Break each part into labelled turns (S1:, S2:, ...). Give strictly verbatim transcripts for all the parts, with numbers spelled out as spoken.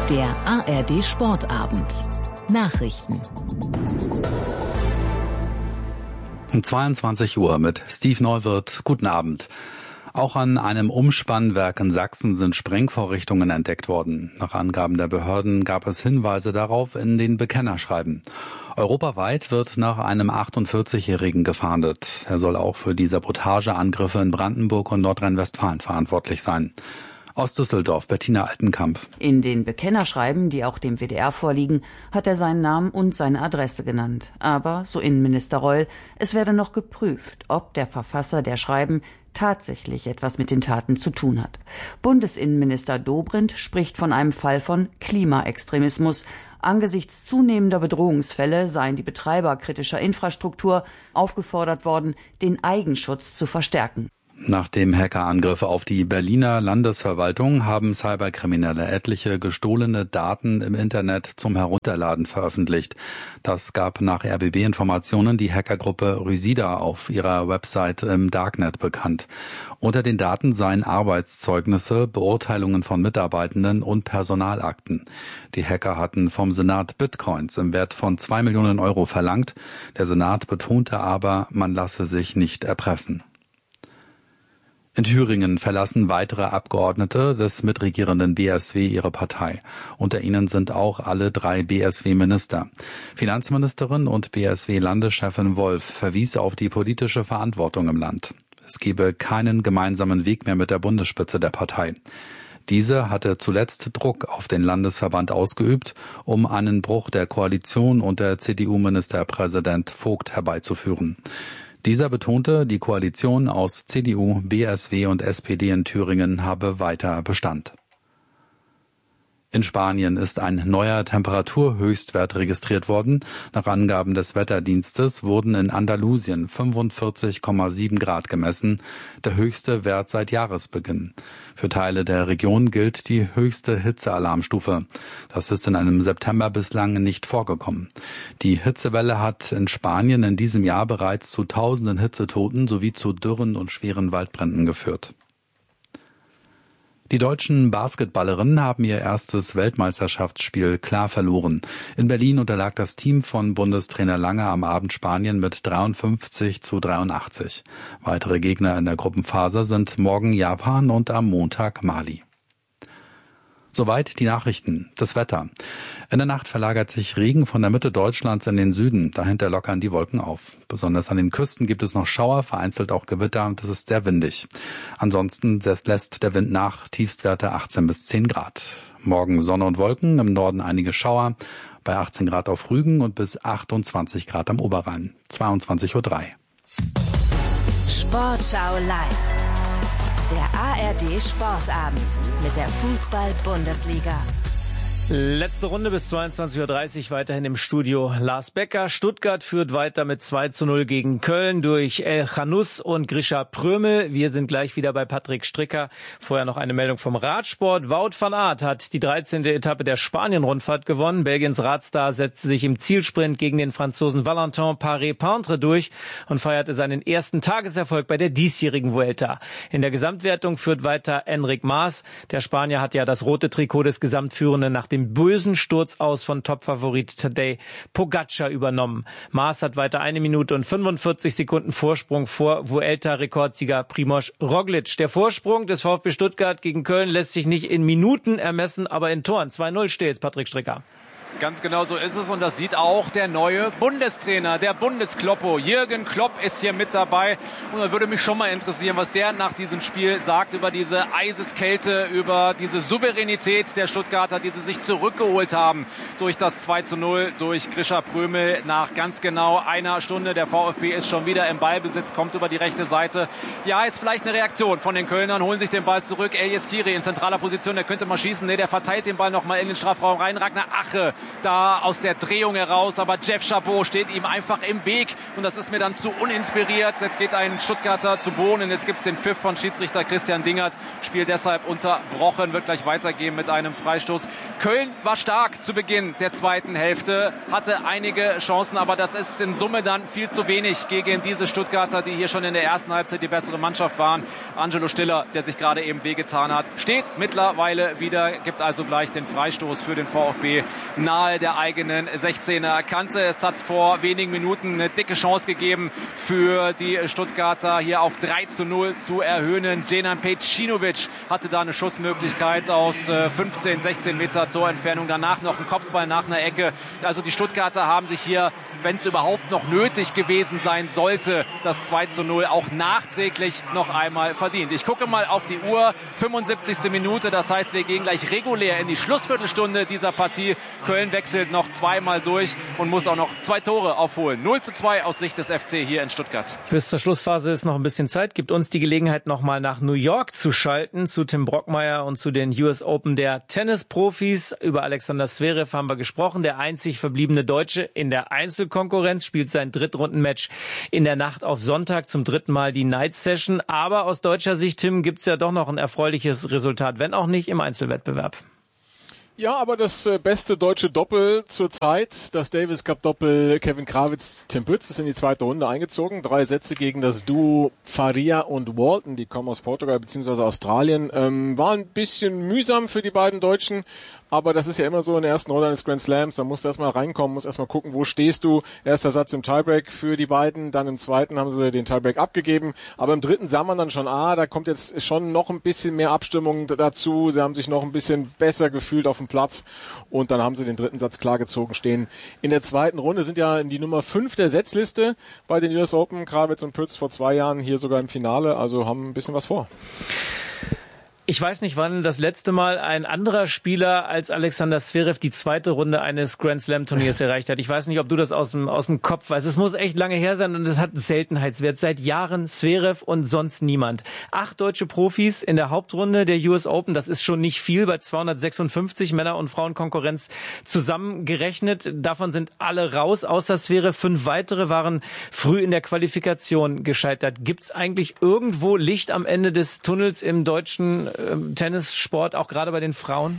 S1: Der A R D Sportabend. Nachrichten.
S2: Um zweiundzwanzig Uhr mit Steve Neuwirth. Guten Abend. Auch an einem Umspannwerk in Sachsen sind Sprengvorrichtungen entdeckt worden. Nach Angaben der Behörden gab es Hinweise darauf in den Bekennerschreiben. Europaweit wird nach einem achtundvierzigjährigen gefahndet. Er soll auch für die Sabotageangriffe in Brandenburg und Nordrhein-Westfalen verantwortlich sein. Aus Düsseldorf, Bettina Altenkamp.
S3: In den Bekennerschreiben, die auch dem W D R vorliegen, hat er seinen Namen und seine Adresse genannt. Aber, so Innenminister Reul, es werde noch geprüft, ob der Verfasser der Schreiben tatsächlich etwas mit den Taten zu tun hat. Bundesinnenminister Dobrindt spricht von einem Fall von Klimaextremismus. Angesichts zunehmender Bedrohungsfälle seien die Betreiber kritischer Infrastruktur aufgefordert worden, den Eigenschutz zu verstärken.
S2: Nach dem Hackerangriff auf die Berliner Landesverwaltung haben Cyberkriminelle etliche gestohlene Daten im Internet zum Herunterladen veröffentlicht. Das gab nach R B B-Informationen die Hackergruppe Rysida auf ihrer Website im Darknet bekannt. Unter den Daten seien Arbeitszeugnisse, Beurteilungen von Mitarbeitenden und Personalakten. Die Hacker hatten vom Senat Bitcoins im Wert von zwei Millionen Euro verlangt. Der Senat betonte aber, man lasse sich nicht erpressen. In Thüringen verlassen weitere Abgeordnete des mitregierenden B S W ihre Partei. Unter ihnen sind auch alle drei B S W-Minister. Finanzministerin und B S W-Landeschefin Wolf verwies auf die politische Verantwortung im Land. Es gebe keinen gemeinsamen Weg mehr mit der Bundesspitze der Partei. Diese hatte zuletzt Druck auf den Landesverband ausgeübt, um einen Bruch der Koalition unter C D U-Ministerpräsident Vogt herbeizuführen. Dieser betonte, die Koalition aus C D U, B S W und S P D in Thüringen habe weiter Bestand. In Spanien ist ein neuer Temperaturhöchstwert registriert worden. Nach Angaben des Wetterdienstes wurden in Andalusien fünfundvierzig Komma sieben Grad gemessen, der höchste Wert seit Jahresbeginn. Für Teile der Region gilt die höchste Hitzealarmstufe. Das ist in einem September bislang nicht vorgekommen. Die Hitzewelle hat in Spanien in diesem Jahr bereits zu tausenden Hitzetoten sowie zu Dürren und schweren Waldbränden geführt. Die deutschen Basketballerinnen haben ihr erstes Weltmeisterschaftsspiel klar verloren. In Berlin unterlag das Team von Bundestrainer Lange am Abend Spanien mit dreiundfünfzig zu dreiundachtzig. Weitere Gegner in der Gruppenphase sind morgen Japan und am Montag Mali. Soweit die Nachrichten. Das Wetter. In der Nacht verlagert sich Regen von der Mitte Deutschlands in den Süden. Dahinter lockern die Wolken auf. Besonders an den Küsten gibt es noch Schauer, vereinzelt auch Gewitter und es ist sehr windig. Ansonsten lässt der Wind nach, Tiefstwerte achtzehn bis zehn Grad. Morgen Sonne und Wolken, im Norden einige Schauer, bei achtzehn Grad auf Rügen und bis achtundzwanzig Grad am Oberrhein. zweiundzwanzig Uhr drei.
S1: Sportschau live. Der A R D Sportabend mit der Fußball-Bundesliga.
S4: Letzte Runde bis zweiundzwanzig Uhr dreißig, weiterhin im Studio Lars Becker. Stuttgart führt weiter mit zwei zu null gegen Köln durch El Khanous und Grisha Prömel. Wir sind gleich wieder bei Patrick Stricker. Vorher noch eine Meldung vom Radsport. Wout van Aert hat die dreizehnte Etappe der Spanien-Rundfahrt gewonnen. Belgiens Radstar setzte sich im Zielsprint gegen den Franzosen Valentin Paré-Peintre durch und feierte seinen ersten Tageserfolg bei der diesjährigen Vuelta. In der Gesamtwertung führt weiter Enric Mas. Der Spanier hat ja das rote Trikot des Gesamtführenden nach dem bösen Sturz aus von Topfavorit Tadej Pogacar übernommen. Mas hat weiter eine Minute und fünfundvierzig Sekunden Vorsprung vor Vuelta-Rekordsieger Primož Roglič. Der Vorsprung des VfB Stuttgart gegen Köln lässt sich nicht in Minuten ermessen, aber in Toren. zwei null steht's, Patrick Stricker.
S5: Ganz genau so ist es und das sieht auch der neue Bundestrainer, der Bundeskloppo. Jürgen Klopp ist hier mit dabei und da würde mich schon mal interessieren, was der nach diesem Spiel sagt über diese Eiseskälte, über diese Souveränität der Stuttgarter, die sie sich zurückgeholt haben durch das zwei zu null durch Grisha Prömel nach ganz genau einer Stunde. Der VfB ist schon wieder im Ballbesitz, kommt über die rechte Seite. Ja, jetzt vielleicht eine Reaktion von den Kölnern, holen sich den Ball zurück. Elias Kiri in zentraler Position, der könnte mal schießen. Nee, der verteilt den Ball nochmal in den Strafraum rein. Ragnar Ache da aus der Drehung heraus, aber Jeff Chabot steht ihm einfach im Weg und das ist mir dann zu uninspiriert. Jetzt geht ein Stuttgarter zu Boden, jetzt gibt es den Pfiff von Schiedsrichter Christian Dingert, Spiel deshalb unterbrochen, wird gleich weitergehen mit einem Freistoß. Köln war stark zu Beginn der zweiten Hälfte, hatte einige Chancen, aber das ist in Summe dann viel zu wenig gegen diese Stuttgarter, die hier schon in der ersten Halbzeit die bessere Mannschaft waren. Angelo Stiller, der sich gerade eben wehgetan hat, steht mittlerweile wieder, gibt also gleich den Freistoß für den VfB nahe der eigenen sechzehner Kante. Es hat vor wenigen Minuten eine dicke Chance gegeben für die Stuttgarter hier auf drei zu null zu erhöhen. Dženan Pejcinović hatte da eine Schussmöglichkeit aus fünfzehn, sechzehn Meter Torentfernung. Danach noch ein Kopfball nach einer Ecke. Also die Stuttgarter haben sich hier, wenn es überhaupt noch nötig gewesen sein sollte, das zwei zu null auch nachträglich noch einmal verdient. Ich gucke mal auf die Uhr, fünfundsiebzigste Minute, das heißt, wir gehen gleich regulär in die Schlussviertelstunde dieser Partie. Köln wechselt noch zweimal durch und muss auch noch zwei Tore aufholen. null zu zwei aus Sicht des F C hier in Stuttgart.
S4: Bis zur Schlussphase ist noch ein bisschen Zeit, gibt uns die Gelegenheit, nochmal nach New York zu schalten, zu Tim Brockmeier und zu den U S Open der Tennisprofis. Über Alexander Zverev haben wir gesprochen. Der einzig verbliebene Deutsche in der Einzelkonkurrenz spielt sein Drittrundenmatch in der Nacht auf Sonntag zum dritten Mal die Night Session. Aber aus deutscher Sicht, Tim, gibt's ja doch noch ein erfreuliches Resultat, wenn auch nicht im Einzelwettbewerb.
S6: Ja, aber das äh, beste deutsche Doppel zur Zeit, das Davis Cup Doppel Kevin Krawitz, Tim Pütz, ist in die zweite Runde eingezogen. Drei Sätze gegen das Duo Faria und Walton, die kommen aus Portugal bzw. Australien. Ähm, war ein bisschen mühsam für die beiden Deutschen, aber das ist ja immer so in der ersten Runde eines Grand Slams. Da musst du erstmal reinkommen, musst erstmal gucken, wo stehst du. Erster Satz im Tiebreak für die beiden, dann im zweiten haben sie den Tiebreak abgegeben. Aber im dritten sah man dann schon, ah, da kommt jetzt schon noch ein bisschen mehr Abstimmung dazu. Sie haben sich noch ein bisschen besser gefühlt auf dem Platz und dann haben sie den dritten Satz klar gezogen, stehen in der zweiten Runde, sind ja in die Nummer fünf der Setzliste bei den U S Open. Krawitz und Pütz vor zwei Jahren hier sogar im Finale, also haben ein bisschen was vor.
S4: Ich weiß nicht, wann das letzte Mal ein anderer Spieler als Alexander Zverev die zweite Runde eines Grand Slam Turniers erreicht hat. Ich weiß nicht, ob du das aus dem, aus dem Kopf weißt. Es muss echt lange her sein und es hat einen Seltenheitswert. Seit Jahren Zverev und sonst niemand. Acht deutsche Profis in der Hauptrunde der U S Open. Das ist schon nicht viel bei zweihundertsechsundfünfzig Männer- und Frauenkonkurrenz zusammengerechnet. Davon sind alle raus, außer Zverev. Fünf weitere waren früh in der Qualifikation gescheitert. Gibt's eigentlich irgendwo Licht am Ende des Tunnels im deutschen Tennissport, auch gerade bei den Frauen?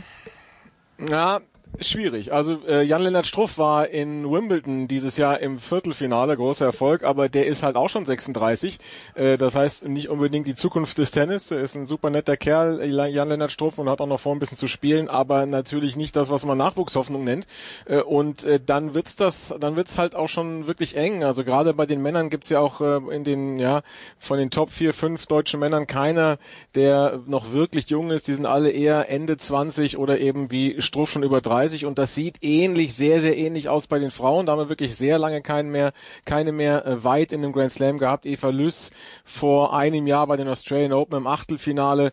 S6: Ja, schwierig. Also äh, Jan-Lennart Struff war in Wimbledon dieses Jahr im Viertelfinale, großer Erfolg, aber der ist halt auch schon sechsunddreißig. Äh, das heißt nicht unbedingt die Zukunft des Tennis. Er ist ein super netter Kerl, Jan-Lennart Struff, und hat auch noch vor, ein bisschen zu spielen, aber natürlich nicht das, was man Nachwuchshoffnung nennt. Äh, und äh, dann wird's das, dann wird's halt auch schon wirklich eng. Also gerade bei den Männern gibt's ja auch äh, in den, ja, von den Top vier, fünf deutschen Männern keiner, der noch wirklich jung ist. Die sind alle eher Ende zwanzig oder eben wie Struff schon über dreißig. Und das sieht ähnlich, sehr, sehr ähnlich aus bei den Frauen. Da haben wir wirklich sehr lange keinen mehr, keine mehr äh, weit in dem Grand Slam gehabt. Eva Lüss vor einem Jahr bei den Australian Open im Achtelfinale.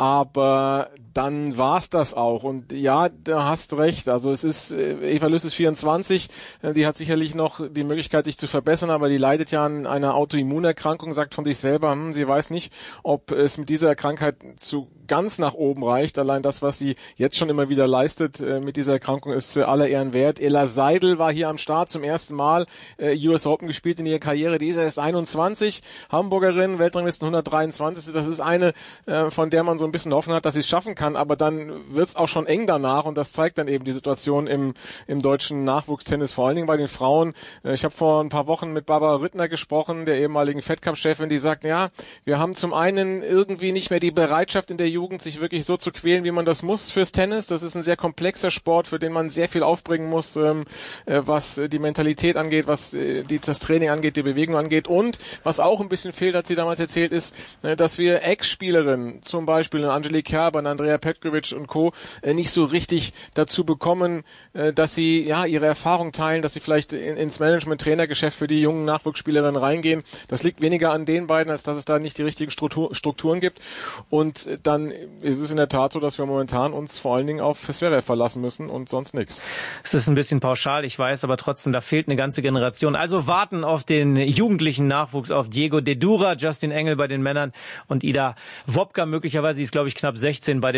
S6: Aber dann war's das auch. Und ja, da hast recht. Also es ist, äh, Eva Lüss ist vierundzwanzig. Äh, die hat sicherlich noch die Möglichkeit, sich zu verbessern, aber die leidet ja an einer Autoimmunerkrankung, sagt von sich selber, hm, sie weiß nicht, ob es mit dieser Krankheit zu ganz nach oben reicht. Allein das, was sie jetzt schon immer wieder leistet äh, mit dieser Erkrankung, ist äh, aller Ehren wert. Ella Seidel war hier am Start zum ersten Mal, äh, U S Open gespielt in ihrer Karriere. Die ist erst einundzwanzig, Hamburgerin, Weltranglisten hundertdreiundzwanzig. Das ist eine, äh, von der man so ein bisschen Hoffnung hat, dass sie es schaffen kann. Aber dann wird es auch schon eng danach und das zeigt dann eben die Situation im, im deutschen Nachwuchstennis, vor allen Dingen bei den Frauen. Äh, ich habe vor ein paar Wochen mit Barbara Rittner gesprochen, der ehemaligen Fed Cup-Chefin, die sagt, ja, wir haben zum einen irgendwie nicht mehr die Bereitschaft in der Jugend, sich wirklich so zu quälen, wie man das muss fürs Tennis. Das ist ein sehr komplexer Sport, für den man sehr viel aufbringen muss, ähm, äh, was die Mentalität angeht, was äh, die, das Training angeht, die Bewegung angeht. Und was auch ein bisschen fehlt, hat sie damals erzählt, ist, äh, dass wir Ex-Spielerinnen, zum Beispiel Angelique Kerber, Andrea Petkovic und Co., äh, nicht so richtig dazu bekommen, äh, dass sie ja ihre Erfahrung teilen, dass sie vielleicht in, ins Management-Trainergeschäft für die jungen Nachwuchsspielerinnen reingehen. Das liegt weniger an den beiden, als dass es da nicht die richtigen Struktur, Strukturen gibt. Und äh, dann ist es in der Tat so, dass wir momentan uns vor allen Dingen auf Zverev verlassen müssen und sonst nichts.
S4: Es ist ein bisschen pauschal, ich weiß, aber trotzdem, da fehlt eine ganze Generation. Also warten auf den jugendlichen Nachwuchs, auf Diego Dedura, Justin Engel bei den Männern und Ida Wopka möglicherweise, die ist glaube ich knapp sechzehn bei den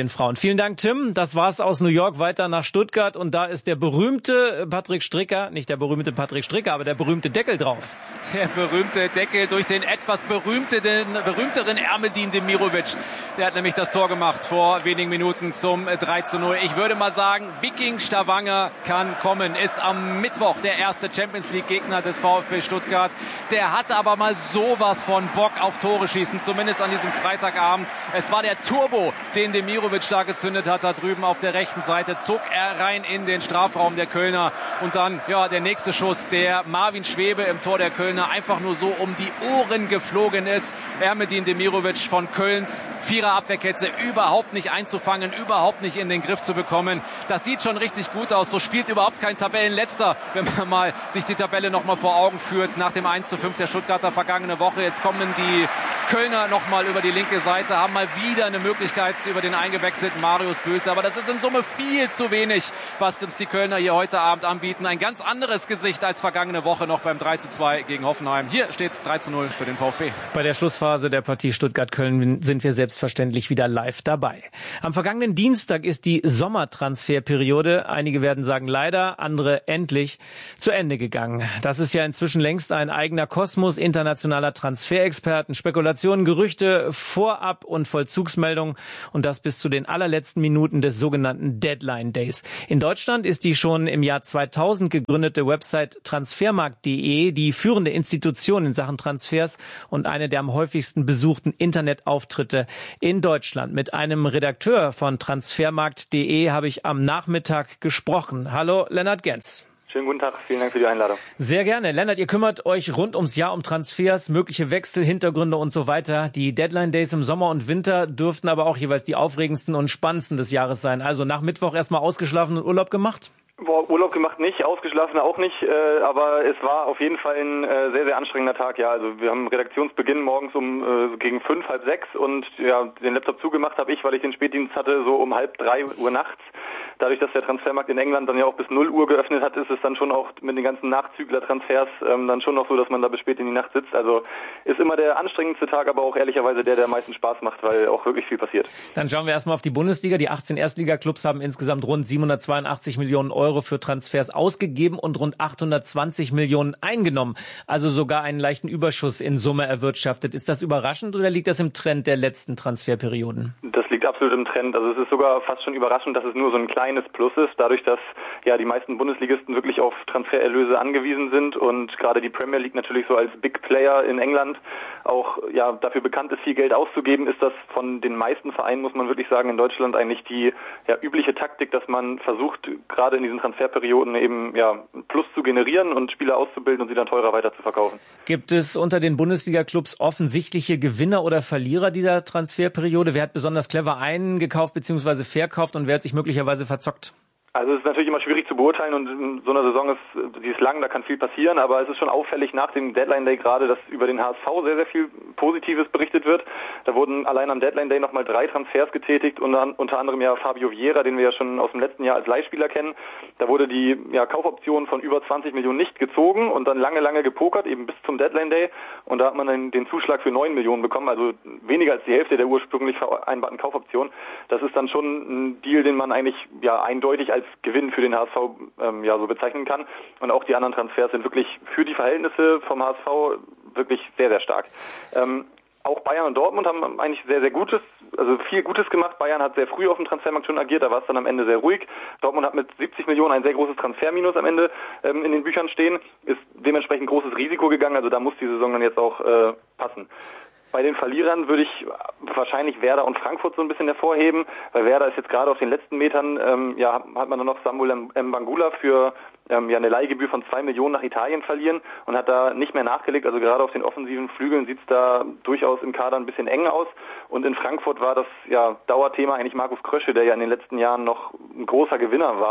S4: den Frauen. Vielen Dank, Tim. Das war's aus New York. Weiter nach Stuttgart. Und da ist der berühmte Patrick Stricker, nicht der berühmte Patrick Stricker, aber der berühmte Deckel drauf.
S5: Der berühmte Deckel durch den etwas berühmteren, berühmteren Ermedin Demirovic. Der hat nämlich das Tor gemacht vor wenigen Minuten zum drei zu null. Ich würde mal sagen, Viking Stavanger kann kommen. Ist am Mittwoch der erste Champions League Gegner des VfB Stuttgart. Der hatte aber mal sowas von Bock auf Tore schießen, zumindest an diesem Freitagabend. Es war der Turbo, den Demirovic da gezündet hat, da drüben auf der rechten Seite. Zog er rein in den Strafraum der Kölner. Und dann, ja, der nächste Schuss, der Marvin Schwebe im Tor der Kölner einfach nur so um die Ohren geflogen ist. Ermedin Demirovic von Kölns Vierer-Abwehrkette überhaupt nicht einzufangen, überhaupt nicht in den Griff zu bekommen. Das sieht schon richtig gut aus. So spielt überhaupt kein Tabellenletzter, wenn man mal sich die Tabelle noch mal vor Augen führt. Nach dem eins zu fünf der Stuttgarter vergangene Woche. Jetzt kommen die Kölner noch mal über die linke Seite, haben mal wieder eine Möglichkeit über den eingewechselten Marius Bülter. Aber das ist in Summe viel zu wenig, was uns die Kölner hier heute Abend anbieten. Ein ganz anderes Gesicht als vergangene Woche noch beim drei zu zwei gegen Hoffenheim. Hier steht es drei zu null für den VfB.
S4: Bei der Schlussphase der Partie Stuttgart-Köln sind wir selbstverständlich wieder live dabei. Am vergangenen Dienstag ist die Sommertransferperiode, einige werden sagen leider, andere endlich, zu Ende gegangen. Das ist ja inzwischen längst ein eigener Kosmos internationaler Transferexperten, Spekulationen, Gerüchte, Vorab- und Vollzugsmeldungen und das bis zu den allerletzten Minuten des sogenannten Deadline Days. In Deutschland ist die schon im Jahr zweitausend gegründete Website transfermarkt punkt de die führende Institution in Sachen Transfers und eine der am häufigsten besuchten Internetauftritte in Deutschland. Mit einem Redakteur von transfermarkt punkt de habe ich am Nachmittag gesprochen. Hallo, Lennart Genz.
S7: Schönen guten Tag, vielen Dank für die Einladung.
S4: Sehr gerne. Lennart, ihr kümmert euch rund ums Jahr um Transfers, mögliche Wechsel, Hintergründe und so weiter. Die Deadline Days im Sommer und Winter dürften aber auch jeweils die aufregendsten und spannendsten des Jahres sein. Also nach Mittwoch erstmal ausgeschlafen und Urlaub gemacht?
S7: Boah, Urlaub gemacht nicht, ausgeschlafen auch nicht, äh, aber es war auf jeden Fall ein äh, sehr, sehr anstrengender Tag. Ja, also wir haben Redaktionsbeginn morgens um äh, gegen fünf, halb sechs und ja, den Laptop zugemacht habe ich, weil ich den Spätdienst hatte, so um halb drei Uhr nachts. Dadurch, dass der Transfermarkt in England dann ja auch bis null Uhr geöffnet hat, ist es dann schon auch mit den ganzen Nachzügler-Transfers ähm, dann schon noch so, dass man da bis spät in die Nacht sitzt. Also ist immer der anstrengendste Tag, aber auch ehrlicherweise der, der am meisten Spaß macht, weil auch wirklich viel passiert.
S4: Dann schauen wir erstmal auf die Bundesliga. Die achtzehn Erstligaklubs haben insgesamt rund siebenhundertzweiundachtzig Millionen Euro für Transfers ausgegeben und rund achthundertzwanzig Millionen eingenommen. Also sogar einen leichten Überschuss in Summe erwirtschaftet. Ist das überraschend oder liegt das im Trend der letzten Transferperioden?
S7: Das liegt absolut im Trend. Also es ist sogar fast schon überraschend, dass es nur so ein kleines Plus ist, dadurch, dass ja die meisten Bundesligisten wirklich auf Transfererlöse angewiesen sind und gerade die Premier League natürlich so als Big Player in England auch ja dafür bekannt ist, viel Geld auszugeben, ist das von den meisten Vereinen, muss man wirklich sagen, in Deutschland eigentlich die ja übliche Taktik, dass man versucht, gerade in diesen Transferperioden eben ja Plus zu generieren und Spieler auszubilden und sie dann teurer weiter zu verkaufen.
S4: Gibt es unter den Bundesliga-Clubs offensichtliche Gewinner oder Verlierer dieser Transferperiode? Wer hat besonders clever eingekauft bzw. verkauft und wer hat sich möglicherweise verzockt?
S7: Also es ist natürlich immer schwierig zu beurteilen und in so einer Saison ist, die ist lang, da kann viel passieren, aber es ist schon auffällig nach dem Deadline Day gerade, dass über den H S V sehr, sehr viel Positives berichtet wird. Da wurden allein am Deadline Day nochmal drei Transfers getätigt, unter, unter anderem ja Fabio Vieira, den wir ja schon aus dem letzten Jahr als Leihspieler kennen. Da wurde die ja, Kaufoption von über zwanzig Millionen nicht gezogen und dann lange, lange gepokert, eben bis zum Deadline Day. Und da hat man dann den Zuschlag für neun Millionen bekommen, also weniger als die Hälfte der ursprünglich vereinbarten Kaufoption. Das ist dann schon ein Deal, den man eigentlich ja eindeutig als Gewinn für den H S V ähm, ja so bezeichnen kann. Und auch die anderen Transfers sind wirklich für die Verhältnisse vom H S V wirklich sehr, sehr stark. Ähm, auch Bayern und Dortmund haben eigentlich sehr, sehr Gutes, also viel Gutes gemacht. Bayern hat sehr früh auf dem Transfermarkt schon agiert, da war es dann am Ende sehr ruhig. Dortmund hat mit siebzig Millionen ein sehr großes Transferminus am Ende ähm, in den Büchern stehen, ist dementsprechend großes Risiko gegangen, also da muss die Saison dann jetzt auch äh, passen. Bei den Verlierern würde ich wahrscheinlich Werder und Frankfurt so ein bisschen hervorheben, weil Werder ist jetzt gerade auf den letzten Metern, ähm, ja, hat man nur noch Samuel Mbangula für ähm, ja eine Leihgebühr von zwei Millionen nach Italien verliehen und hat da nicht mehr nachgelegt. Also gerade auf den offensiven Flügeln sieht es da durchaus im Kader ein bisschen eng aus. Und in Frankfurt war das ja Dauerthema eigentlich Markus Krösche, der ja in den letzten Jahren noch ein großer Gewinner war.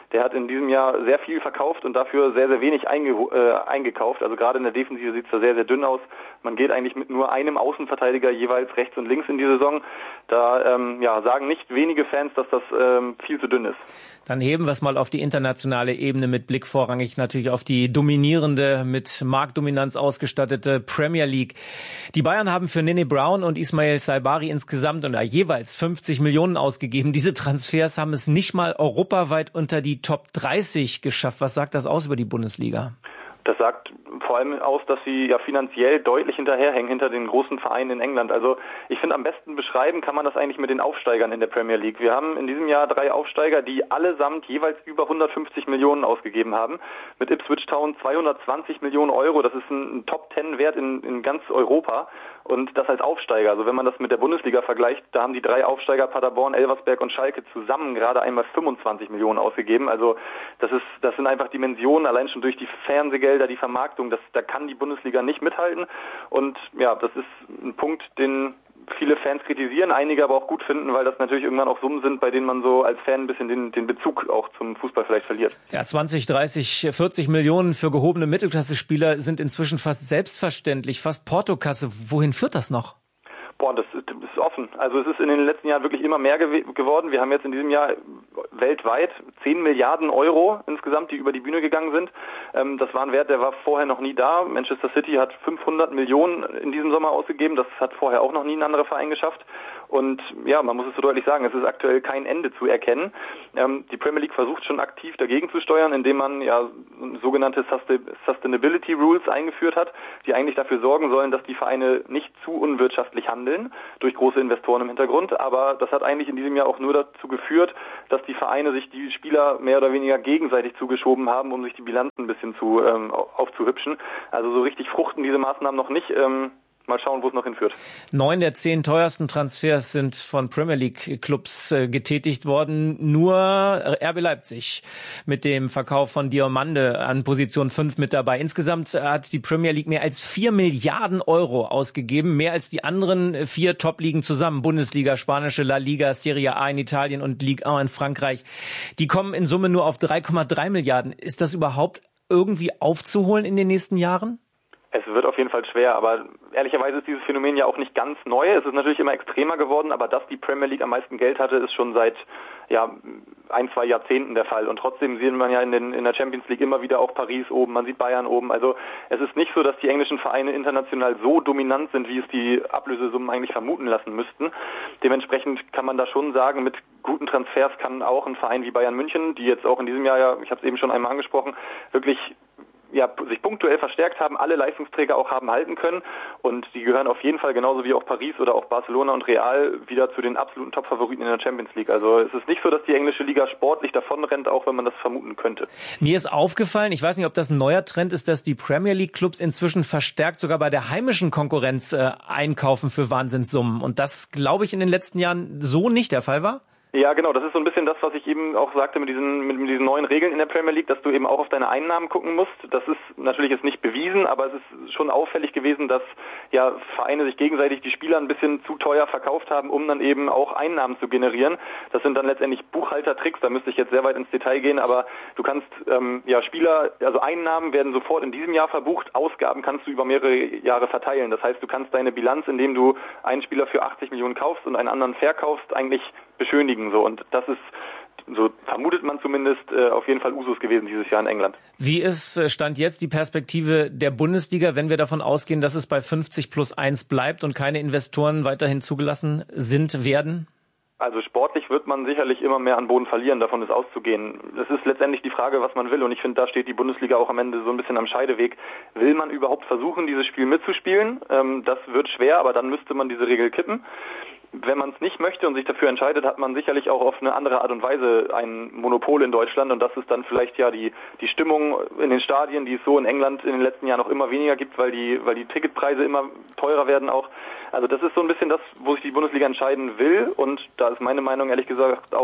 S7: der hat in diesem Jahr sehr viel verkauft und dafür sehr, sehr wenig einge äh, eingekauft. Also gerade in der Defensive sieht es da sehr, sehr dünn aus. Man geht eigentlich mit nur einem Außenverteidiger jeweils rechts und links in die Saison. Da ähm, ja, sagen nicht wenige Fans, dass das ähm, viel zu dünn ist.
S4: Dann heben wir es mal auf die internationale Ebene mit Blick vorrangig natürlich auf die dominierende, mit Marktdominanz ausgestattete Premier League. Die Bayern haben für Nene Brown und Ismail Saibari insgesamt und jeweils fünfzig Millionen ausgegeben. Diese Transfers haben es nicht mal europaweit unter die Top dreißig geschafft. Was sagt das aus über die Bundesliga?
S7: Das sagt vor allem aus, dass sie ja finanziell deutlich hinterherhängen hinter den großen Vereinen in England. Also ich finde, am besten beschreiben kann man das eigentlich mit den Aufsteigern in der Premier League. Wir haben in diesem Jahr drei Aufsteiger, die allesamt jeweils über hundertfünfzig Millionen ausgegeben haben. Mit Ipswich Town zweihundertzwanzig Millionen Euro. Das ist ein, ein Top-Ten-Wert in, in ganz Europa. Und das als Aufsteiger. Also wenn man das mit der Bundesliga vergleicht, da haben die drei Aufsteiger Paderborn, Elversberg und Schalke zusammen gerade einmal fünfundzwanzig Millionen ausgegeben. Also das ist, das sind einfach Dimensionen, allein schon durch die Fernsehgelder, die Vermarktung, das, da kann die Bundesliga nicht mithalten. Und ja, das ist ein Punkt, den viele Fans kritisieren, einige aber auch gut finden, weil das natürlich irgendwann auch Summen sind, bei denen man so als Fan ein bisschen den, den Bezug auch zum Fußball vielleicht verliert.
S4: Ja, zwanzig, dreißig, vierzig Millionen für gehobene Mittelklasse-Spieler sind inzwischen fast selbstverständlich, fast Portokasse. Wohin führt das noch?
S7: Boah, das ist offen. Also es ist in den letzten Jahren wirklich immer mehr gew- geworden. Wir haben jetzt in diesem Jahr weltweit zehn Milliarden Euro insgesamt, die über die Bühne gegangen sind. Ähm, das war ein Wert, der war vorher noch nie da. Manchester City hat fünfhundert Millionen in diesem Sommer ausgegeben. Das hat vorher auch noch nie ein anderer Verein geschafft. Und ja, man muss es so deutlich sagen, es ist aktuell kein Ende zu erkennen. Ähm, die Premier League versucht schon aktiv dagegen zu steuern, indem man ja sogenannte Sustainability Rules eingeführt hat, die eigentlich dafür sorgen sollen, dass die Vereine nicht zu unwirtschaftlich handeln, durch große Investoren im Hintergrund. Aber das hat eigentlich in diesem Jahr auch nur dazu geführt, dass die Vereine sich die Spieler mehr oder weniger gegenseitig zugeschoben haben, um sich die Bilanzen ein bisschen zu ähm, aufzuhübschen. Also so richtig fruchten diese Maßnahmen noch nicht. Ähm, Mal schauen, wo es noch hinführt.
S4: Neun der zehn teuersten Transfers sind von Premier League Clubs äh, getätigt worden. Nur R B Leipzig mit dem Verkauf von Diomande an Position fünf mit dabei. Insgesamt hat die Premier League mehr als vier Milliarden Euro ausgegeben. Mehr als die anderen vier Top-Ligen zusammen. Bundesliga, Spanische La Liga, Serie A in Italien und Ligue eins in Frankreich. Die kommen in Summe nur auf drei Komma drei Milliarden. Ist das überhaupt irgendwie aufzuholen in den nächsten Jahren?
S7: Es wird auf jeden Fall schwer, aber ehrlicherweise ist dieses Phänomen ja auch nicht ganz neu. Es ist natürlich immer extremer geworden, aber dass die Premier League am meisten Geld hatte, ist schon seit ja ein, zwei Jahrzehnten der Fall. Und trotzdem sieht man ja in, den, in der Champions League immer wieder auch Paris oben, man sieht Bayern oben. Also es ist nicht so, dass die englischen Vereine international so dominant sind, wie es die Ablösesummen eigentlich vermuten lassen müssten. Dementsprechend kann man da schon sagen, mit guten Transfers kann auch ein Verein wie Bayern München, die jetzt auch in diesem Jahr, ja, ich habe es eben schon einmal angesprochen, wirklich ja, sich punktuell verstärkt haben, alle Leistungsträger auch haben halten können und die gehören auf jeden Fall genauso wie auch Paris oder auch Barcelona und Real wieder zu den absoluten Top-Favoriten in der Champions League. Also es ist nicht so, dass die englische Liga sportlich davonrennt, auch wenn man das vermuten könnte.
S4: Mir ist aufgefallen, ich weiß nicht, ob das ein neuer Trend ist, dass die Premier League Clubs inzwischen verstärkt sogar bei der heimischen Konkurrenz äh, einkaufen für Wahnsinnssummen und das, glaube ich, in den letzten Jahren so nicht der Fall war?
S7: Ja, genau. Das ist so ein bisschen das, was ich eben auch sagte mit diesen, mit, mit diesen neuen Regeln in der Premier League, dass du eben auch auf deine Einnahmen gucken musst. Das ist natürlich jetzt nicht bewiesen, aber es ist schon auffällig gewesen, dass ja Vereine sich gegenseitig die Spieler ein bisschen zu teuer verkauft haben, um dann eben auch Einnahmen zu generieren. Das sind dann letztendlich Buchhaltertricks. Da müsste ich jetzt sehr weit ins Detail gehen, aber du kannst ähm, ja Spieler, also Einnahmen werden sofort in diesem Jahr verbucht, Ausgaben kannst du über mehrere Jahre verteilen. Das heißt, du kannst deine Bilanz, indem du einen Spieler für achtzig Millionen kaufst und einen anderen verkaufst, eigentlich beschönigen so und das ist, so vermutet man zumindest, äh, auf jeden Fall Usus gewesen dieses Jahr in England.
S4: Wie ist äh, Stand jetzt die Perspektive der Bundesliga, wenn wir davon ausgehen, dass es bei fünfzig plus eins bleibt und keine Investoren weiterhin zugelassen sind, werden?
S7: Also sportlich wird man sicherlich immer mehr an Boden verlieren, davon ist auszugehen. Es ist letztendlich die Frage, was man will und ich finde, da steht die Bundesliga auch am Ende so ein bisschen am Scheideweg. Will man überhaupt versuchen, dieses Spiel mitzuspielen? Ähm, das wird schwer, aber dann müsste man diese Regel kippen. Wenn man es nicht möchte und sich dafür entscheidet, hat man sicherlich auch auf eine andere Art und Weise ein Monopol in Deutschland und das ist dann vielleicht ja die die Stimmung in den Stadien, die es so in England in den letzten Jahren noch immer weniger gibt, weil die weil die Ticketpreise immer teurer werden auch. Also das ist so ein bisschen das, wo sich die Bundesliga entscheiden will und da ist meine Meinung ehrlich gesagt auch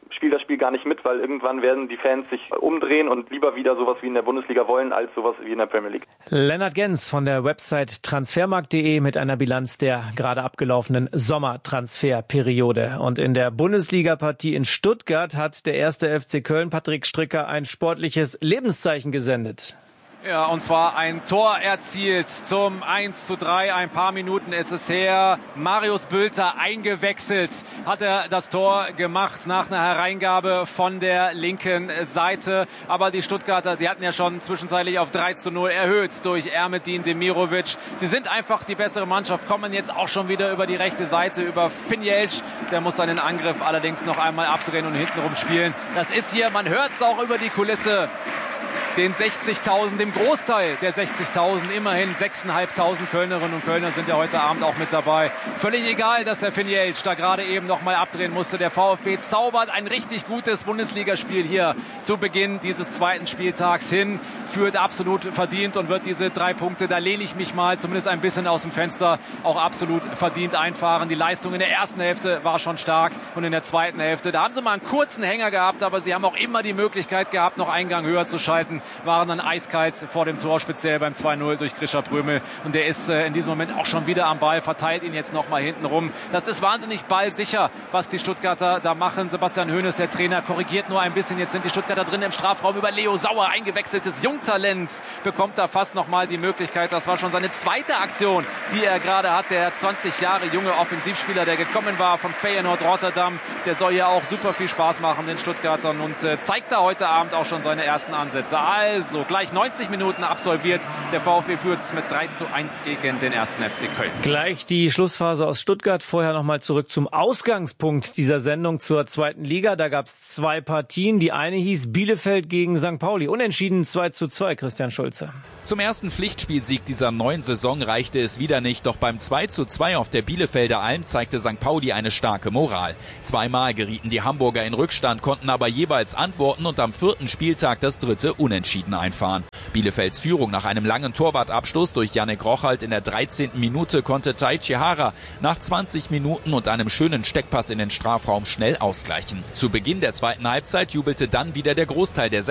S7: spielt das Spiel gar nicht mit, weil irgendwann werden die Fans sich umdrehen und lieber wieder sowas wie in der Bundesliga wollen, als sowas wie in der Premier League.
S4: Lennart Gens von der Website transfermarkt punkt de mit einer Bilanz der gerade abgelaufenen Sommertransferperiode. Und in der Bundesliga-Partie in Stuttgart hat der erste F C Köln Patrick Stricker ein sportliches Lebenszeichen gesendet.
S5: Ja, und zwar ein Tor erzielt zum eins zu drei. Ein paar Minuten ist es her. Marius Bülter eingewechselt, hat er das Tor gemacht nach einer Hereingabe von der linken Seite. Aber die Stuttgarter, sie hatten ja schon zwischenzeitlich auf drei zu null erhöht durch Ermedin Demirovic. Sie sind einfach die bessere Mannschaft, kommen jetzt auch schon wieder über die rechte Seite, über Finjelsch. Der muss seinen Angriff allerdings noch einmal abdrehen und hintenrum spielen. Das ist hier, man hört es auch über die Kulisse, den sechzigtausend, dem Großteil der sechzigtausend, immerhin sechstausendfünfhundert Kölnerinnen und Kölner sind ja heute Abend auch mit dabei. Völlig egal, dass der Finjelsch da gerade eben noch mal abdrehen musste. Der VfB zaubert ein richtig gutes Bundesligaspiel hier zu Beginn dieses zweiten Spieltags hin, führt absolut verdient und wird diese drei Punkte, da lehne ich mich mal zumindest ein bisschen aus dem Fenster, auch absolut verdient einfahren. Die Leistung in der ersten Hälfte war schon stark und in der zweiten Hälfte, da haben sie mal einen kurzen Hänger gehabt, aber sie haben auch immer die Möglichkeit gehabt, noch einen Gang höher zu schalten. Waren dann eiskalt vor dem Tor, speziell beim zwei null durch Grisha Prömel. Und der ist äh, in diesem Moment auch schon wieder am Ball, verteilt ihn jetzt nochmal hinten rum. Das ist wahnsinnig ballsicher, was die Stuttgarter da machen. Sebastian Hoeneß, der Trainer, korrigiert nur ein bisschen. Jetzt sind die Stuttgarter drin im Strafraum über Leo Sauer. Eingewechseltes Jungtalent bekommt da fast nochmal die Möglichkeit. Das war schon seine zweite Aktion, die er gerade hat. Der zwanzig Jahre junge Offensivspieler, der gekommen war von Feyenoord Rotterdam. Der soll ja auch super viel Spaß machen, den Stuttgartern. Und äh, zeigt da heute Abend auch schon seine ersten Ansätze. Also gleich neunzig Minuten absolviert. Der VfB führt mit drei zu eins gegen den ersten F C Köln.
S4: Gleich die Schlussphase aus Stuttgart. Vorher nochmal zurück zum Ausgangspunkt dieser Sendung zur zweiten Liga. Da gab es zwei Partien. Die eine hieß Bielefeld gegen Sankt Pauli. Unentschieden zwei zu zwei, Christian Schulze.
S8: Zum ersten Pflichtspielsieg dieser neuen Saison reichte es wieder nicht. Doch beim zwei zu zwei auf der Bielefelder Alm zeigte Sankt Pauli eine starke Moral. Zweimal gerieten die Hamburger in Rückstand, konnten aber jeweils antworten und am vierten Spieltag das dritte Unentschieden einfahren. Bielefelds Führung nach einem langen Torwartabstoß durch Yannick Rochalt in der dreizehnten Minute konnte Taichi Hara nach zwanzig Minuten und einem schönen Steckpass in den Strafraum schnell ausgleichen. Zu Beginn der zweiten Halbzeit jubelte dann wieder der Großteil der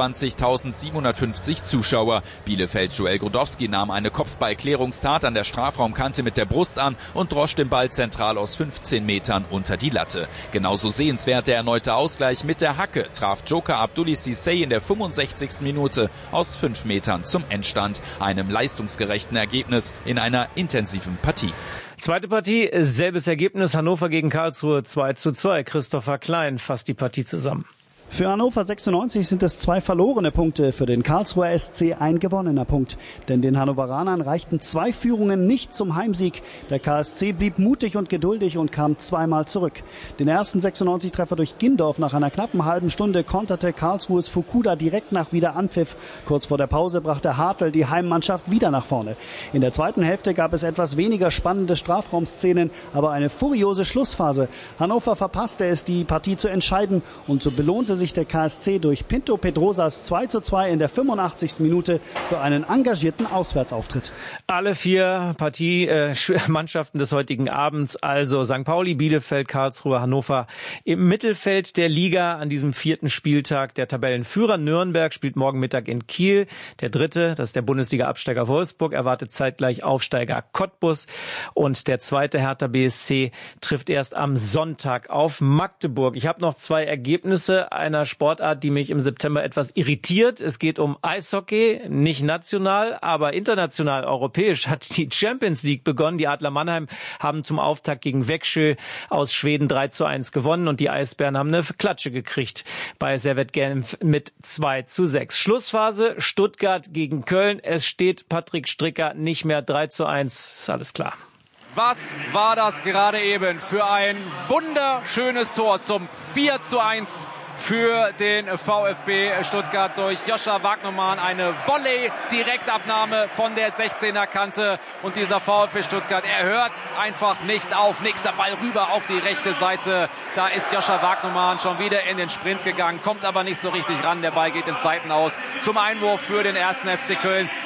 S8: sechsundzwanzigtausendsiebenhundertfünfzig Zuschauer. Bielefelds Joel Grodowski nahm eine Kopfballklärungstat an der Strafraumkante mit der Brust an und drosch den Ball zentral aus fünfzehn Metern unter die Latte. Genauso sehenswert der erneute Ausgleich mit der Hacke traf Joker Abdulli Cissé in der fünfundsechzigsten Minute aus fünf Metern zum Endstand, einem leistungsgerechten Ergebnis in einer intensiven Partie.
S4: Zweite Partie, selbes Ergebnis, Hannover gegen Karlsruhe zwei zu zwei. Christopher Klein fasst die Partie zusammen.
S9: Für Hannover sechsundneunzig sind es zwei verlorene Punkte, für den Karlsruher S C ein gewonnener Punkt. Denn den Hannoveranern reichten zwei Führungen nicht zum Heimsieg. Der K S C blieb mutig und geduldig und kam zweimal zurück. Den ersten sechsundneunzig-Treffer durch Gindorf nach einer knappen halben Stunde konterte Karlsruhes Fukuda direkt nach Wiederanpfiff. Kurz vor der Pause brachte Hartl die Heimmannschaft wieder nach vorne. In der zweiten Hälfte gab es etwas weniger spannende Strafraumszenen, aber eine furiose Schlussphase. Hannover verpasste es, die Partie zu entscheiden, und so belohnte sich der K S C durch Pinto Pedrosas zwei zu zwei in der fünfundachtzigsten Minute für einen engagierten Auswärtsauftritt.
S4: Alle vier Partie-Mannschaften äh, des heutigen Abends, also Sankt Pauli, Bielefeld, Karlsruhe, Hannover, im Mittelfeld der Liga an diesem vierten Spieltag. Der Tabellenführer Nürnberg spielt morgen Mittag in Kiel. Der dritte, das ist der Bundesliga-Absteiger Wolfsburg, erwartet zeitgleich Aufsteiger Cottbus. Und der zweite Hertha B S C trifft erst am Sonntag auf Magdeburg. Ich habe noch zwei Ergebnisse einer Sportart, die mich im September etwas irritiert. Es geht um Eishockey, nicht national, aber international, europäisch hat die Champions League begonnen. Die Adler Mannheim haben zum Auftakt gegen Växjö aus Schweden drei zu eins gewonnen und die Eisbären haben eine Klatsche gekriegt bei Servette Genf mit zwei zu sechs. Schlussphase Stuttgart gegen Köln. Es steht Patrick Stricker nicht mehr drei zu eins. Ist alles klar.
S5: Was war das gerade eben für ein wunderschönes Tor zum vier zu eins für den VfB Stuttgart durch Joscha Wagnermann. Eine Volley-Direktabnahme von der sechzehner Kante. Und dieser VfB Stuttgart, er hört einfach nicht auf. Nächster Ball rüber auf die rechte Seite. Da ist Joscha Wagnermann schon wieder in den Sprint gegangen, kommt aber nicht so richtig ran. Der Ball geht ins Seitenaus zum Einwurf für den ersten F C Köln.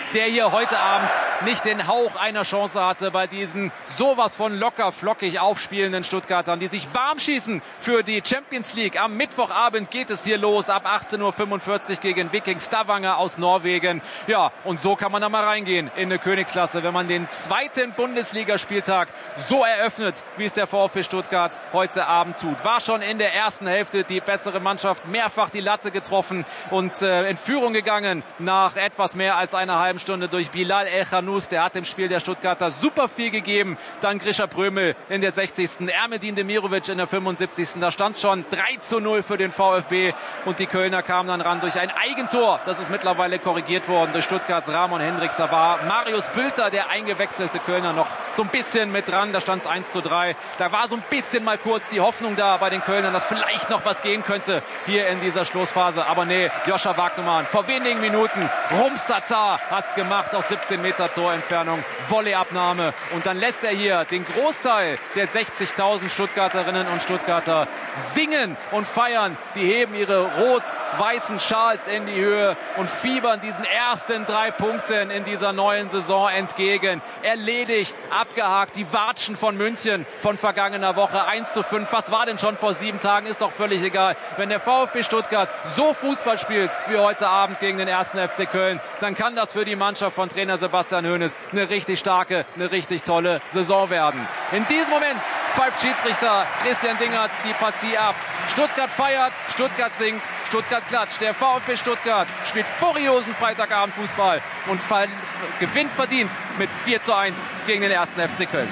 S5: der hier heute Abend nicht den Hauch einer Chance hatte bei diesen sowas von locker flockig aufspielenden Stuttgartern, die sich warm schießen für die Champions League. Am Mittwochabend geht es hier los, ab achtzehn Uhr fünfundvierzig gegen Viking Stavanger aus Norwegen. Ja, und so kann man da mal reingehen in eine Königsklasse, wenn man den zweiten Bundesligaspieltag so eröffnet, wie es der VfB Stuttgart heute Abend tut. War schon in der ersten Hälfte die bessere Mannschaft, mehrfach die Latte getroffen und äh, in Führung gegangen nach etwas mehr als einer halben Stunde durch Bilal El-Khanous. Der hat dem Spiel der Stuttgarter super viel gegeben. Dann Grisha Prömel in der sechzigsten Ermedin Demirovic in der fünfundsiebzigsten Da stand schon drei zu null für den VfB und die Kölner kamen dann ran durch ein Eigentor. Das ist mittlerweile korrigiert worden durch Stuttgarts Ramon Hendricks. Da war Marius Bülter, der eingewechselte Kölner, noch so ein bisschen mit dran. Da stand es eins zu drei. Da war so ein bisschen mal kurz die Hoffnung da bei den Kölnern, dass vielleicht noch was gehen könnte hier in dieser Schlussphase. Aber nee, Joscha Wagnumann vor wenigen Minuten, Rums Tatar hat's gemacht aus siebzehn Meter Torentfernung, Volleyabnahme. Und dann lässt er hier den Großteil der sechzigtausend Stuttgarterinnen und Stuttgarter singen und feiern. Die heben ihre rot-weißen Schals in die Höhe und fiebern diesen ersten drei Punkten in dieser neuen Saison entgegen. Erledigt, abgehakt, die Watschen von München von vergangener Woche eins zu fünf. Was war denn schon vor sieben Tagen? Ist doch völlig egal. Wenn der VfB Stuttgart so Fußball spielt wie heute Abend gegen den ersten F C Köln, dann kann das für die Mannschaft von Trainer Sebastian Hoeneß eine richtig starke, eine richtig tolle Saison werden. In diesem Moment pfeift Schiedsrichter Christian Dingertz die Partie ab. Stuttgart feiert, Stuttgart singt, Stuttgart klatscht. Der VfB Stuttgart spielt furiosen Freitagabendfußball und gewinnt verdient mit vier zu eins gegen den ersten F C Köln.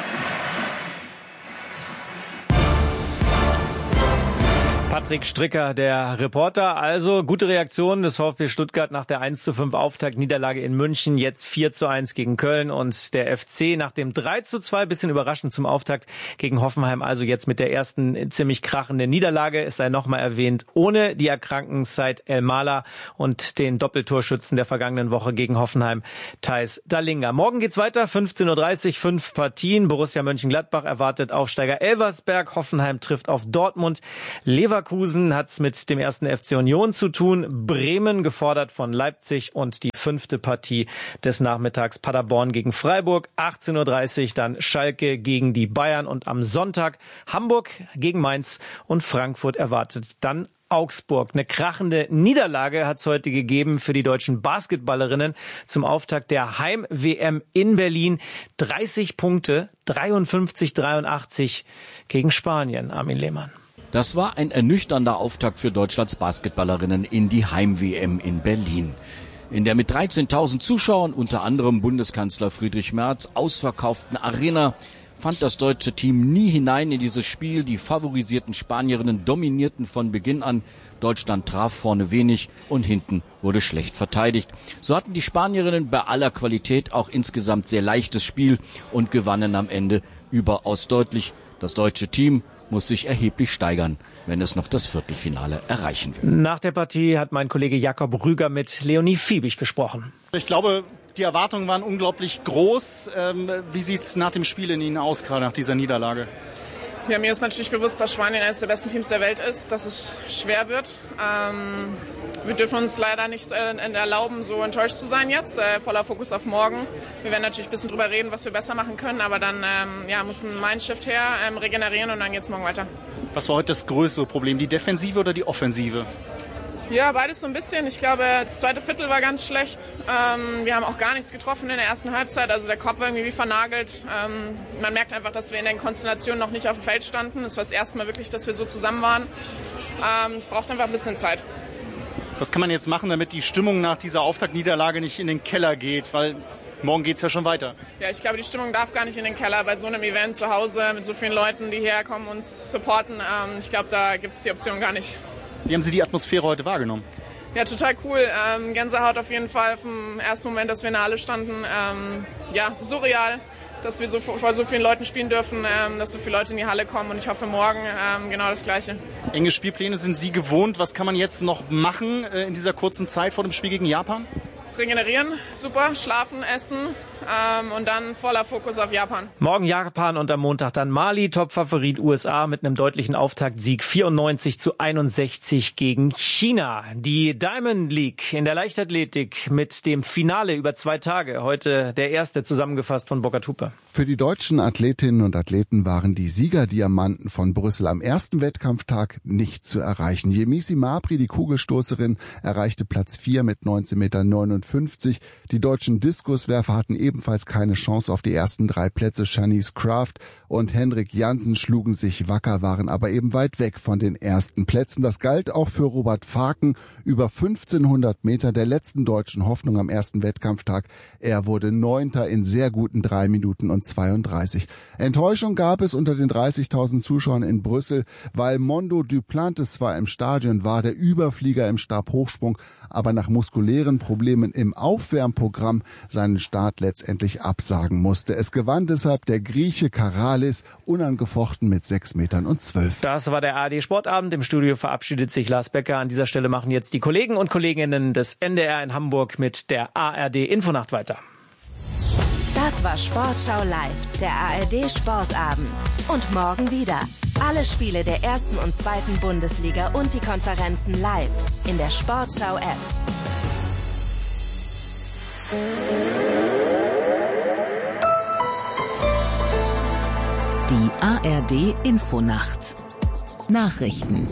S4: Patrick Stricker, der Reporter. Also gute Reaktion des VfB Stuttgart nach der eins zu fünf Auftaktniederlage in München. Jetzt vier zu eins gegen Köln und der F C nach dem drei zu zwei, bisschen überraschend zum Auftakt gegen Hoffenheim. Also jetzt mit der ersten ziemlich krachenden Niederlage. Es sei nochmal erwähnt, ohne die erkrankten Said El-Mala und den Doppeltorschützen der vergangenen Woche gegen Hoffenheim, Theis Dallinga. Morgen geht's weiter, fünfzehn Uhr dreißig, fünf Partien. Borussia Mönchengladbach erwartet Aufsteiger Elversberg. Hoffenheim trifft auf Dortmund. Leverkusen Leverkusen hat's mit dem ersten F C Union zu tun. Bremen gefordert von Leipzig und die fünfte Partie des Nachmittags Paderborn gegen Freiburg. achtzehn Uhr dreißig dann Schalke gegen die Bayern und am Sonntag Hamburg gegen Mainz und Frankfurt erwartet dann Augsburg. Eine krachende Niederlage hat es heute gegeben für die deutschen Basketballerinnen zum Auftakt der Heim-W M in Berlin. dreißig Punkte, dreiundfünfzig dreiundachtzig gegen Spanien. Armin Lehmann.
S10: Das war ein ernüchternder Auftakt für Deutschlands Basketballerinnen in die Heim-W M in Berlin. In der mit dreizehntausend Zuschauern, unter anderem Bundeskanzler Friedrich Merz, ausverkauften Arena fand das deutsche Team nie hinein in dieses Spiel. Die favorisierten Spanierinnen dominierten von Beginn an. Deutschland traf vorne wenig und hinten wurde schlecht verteidigt. So hatten die Spanierinnen bei aller Qualität auch insgesamt sehr leichtes Spiel und gewannen am Ende überaus deutlich. Das deutsche Team muss sich erheblich steigern, wenn es noch das Viertelfinale erreichen will.
S4: Nach der Partie hat mein Kollege Jakob Rüger mit Leonie Fiebig gesprochen.
S9: Ich glaube, die Erwartungen waren unglaublich groß. Ähm, wie sieht es nach dem Spiel in Ihnen aus, gerade nach dieser Niederlage?
S11: Ja, mir ist natürlich bewusst, dass Spanien eines der besten Teams der Welt ist, dass es schwer wird. Ähm, wir dürfen uns leider nicht äh, erlauben, so enttäuscht zu sein jetzt. Äh, voller Fokus auf morgen. Wir werden natürlich ein bisschen drüber reden, was wir besser machen können, aber dann ähm, ja, muss ein Mindshift her, ähm, regenerieren und dann geht's morgen weiter.
S9: Was war heute das größere Problem, die Defensive oder die Offensive?
S11: Ja, beides so ein bisschen. Ich glaube, das zweite Viertel war ganz schlecht. Ähm, wir haben auch gar nichts getroffen in der ersten Halbzeit. Also der Kopf war irgendwie wie vernagelt. Ähm, man merkt einfach, dass wir in den Konstellationen noch nicht auf dem Feld standen. Es war das erste Mal wirklich, dass wir so zusammen waren. Ähm, es braucht einfach ein bisschen Zeit.
S9: Was kann man jetzt machen, damit die Stimmung nach dieser Auftaktniederlage nicht in den Keller geht? Weil morgen geht's ja schon weiter.
S11: Ja, ich glaube, die Stimmung darf gar nicht in den Keller bei so einem Event zu Hause mit so vielen Leuten, die hierher kommen, uns supporten. Ähm, ich glaube, da gibt es die Option gar nicht.
S9: Wie haben Sie die Atmosphäre heute wahrgenommen?
S11: Ja, total cool. Ähm, Gänsehaut auf jeden Fall vom ersten Moment, dass wir in der Halle standen. Ähm, ja, surreal, dass wir so vor so vielen Leuten spielen dürfen, ähm, dass so viele Leute in die Halle kommen und ich hoffe morgen ähm, genau das Gleiche.
S9: Enge Spielpläne sind Sie gewohnt. Was kann man jetzt noch machen äh, in dieser kurzen Zeit vor dem Spiel gegen Japan?
S11: Regenerieren, super, schlafen, essen, ähm, und dann voller Fokus auf Japan.
S4: Morgen Japan und am Montag dann Mali, Topfavorit U S A mit einem deutlichen Auftaktsieg vierundneunzig zu einundsechzig gegen China. Die Diamond League in der Leichtathletik mit dem Finale über zwei Tage. Heute der erste zusammengefasst von Burkhard Hupe.
S12: Für die deutschen Athletinnen und Athleten waren die Siegerdiamanten von Brüssel am ersten Wettkampftag nicht zu erreichen. Yemisi Mabry, die Kugelstoßerin, erreichte Platz vier mit neunzehn Komma neunundfünfzig Meter. Die deutschen Diskuswerfer hatten ebenfalls keine Chance auf die ersten drei Plätze. Shanice Kraft und Henrik Jansen schlugen sich wacker, waren aber eben weit weg von den ersten Plätzen. Das galt auch für Robert Faken, über fünfzehnhundert Meter der letzten deutschen Hoffnung am ersten Wettkampftag. Er wurde Neunter in sehr guten drei Minuten und zweiunddreißig. Enttäuschung gab es unter den dreißigtausend Zuschauern in Brüssel, weil Mondo Duplantis zwar im Stadion war, der Überflieger im Stabhochsprung, aber nach muskulären Problemen im Aufwärmprogramm seinen Start letztendlich absagen musste. Es gewann deshalb der Grieche Karalis unangefochten mit sechs Metern und zwölf.
S4: Das war der A R D Sportabend. Im Studio verabschiedet sich Lars Becker. An dieser Stelle machen jetzt die Kollegen und Kolleginnen des N D R in Hamburg mit der A R D Infonacht weiter.
S1: Das war Sportschau live, der A R D Sportabend. Und morgen wieder. Alle Spiele der ersten und zweiten Bundesliga und die Konferenzen live in der Sportschau-App.
S13: Die A R D Infonacht. Nachrichten.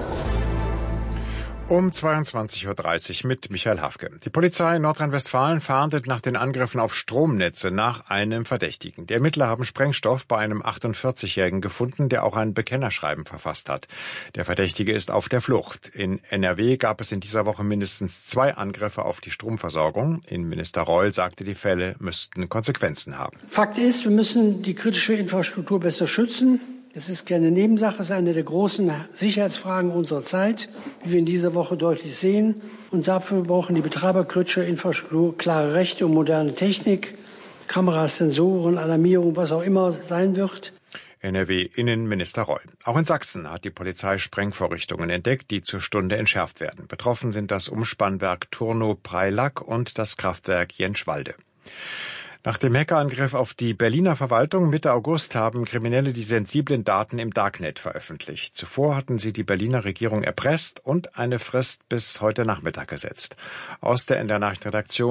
S14: Um zweiundzwanzig Uhr dreißig mit Michael Hafke. Die Polizei in Nordrhein-Westfalen fahndet nach den Angriffen auf Stromnetze nach einem Verdächtigen. Die Ermittler haben Sprengstoff bei einem achtundvierzigjährigen gefunden, der auch ein Bekennerschreiben verfasst hat. Der Verdächtige ist auf der Flucht. In N R W gab es in dieser Woche mindestens zwei Angriffe auf die Stromversorgung. Innenminister Reul sagte, die Fälle müssten Konsequenzen haben.
S15: Fakt ist, wir müssen die kritische Infrastruktur besser schützen. Es ist keine Nebensache, es ist eine der großen Sicherheitsfragen unserer Zeit, wie wir in dieser Woche deutlich sehen. Und dafür brauchen die Betreiber kritischer Infrastruktur klare Rechte und moderne Technik, Kameras, Sensoren, Alarmierung, was auch immer sein wird.
S14: N R W-Innenminister Reul. Auch in Sachsen hat die Polizei Sprengvorrichtungen entdeckt, die zur Stunde entschärft werden. Betroffen sind das Umspannwerk Turnow-Preilack und das Kraftwerk Jenschwalde. Nach dem Hackerangriff auf die Berliner Verwaltung Mitte August haben Kriminelle die sensiblen Daten im Darknet veröffentlicht. Zuvor hatten sie die Berliner Regierung erpresst und eine Frist bis heute Nachmittag gesetzt. Aus der N D R Nachrichtenredaktion